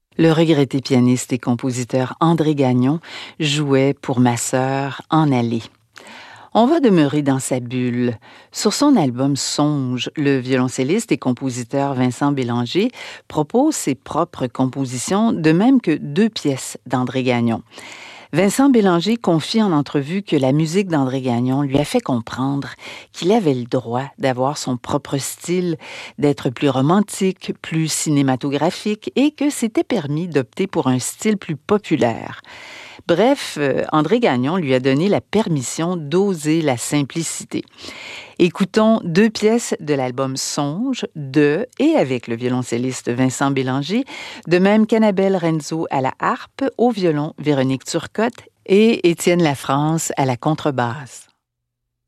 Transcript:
Le regretté pianiste et compositeur André Gagnon jouait pour ma sœur en allée. On va demeurer dans sa bulle. Sur son album Songe, le violoncelliste et compositeur Vincent Bélanger propose ses propres compositions, de même que 2 pièces d'André Gagnon. Vincent Bélanger confie en entrevue que la musique d'André Gagnon lui a fait comprendre qu'il avait le droit d'avoir son propre style, d'être plus romantique, plus cinématographique et que c'était permis d'opter pour un style plus populaire. Bref, André Gagnon lui a donné la permission d'oser la simplicité. Écoutons 2 pièces de l'album Songe de et avec le violoncelliste Vincent Bélanger, de même qu'Annabelle Renzo à la harpe, au violon Véronique Turcotte et Étienne Lafrance à la contrebasse.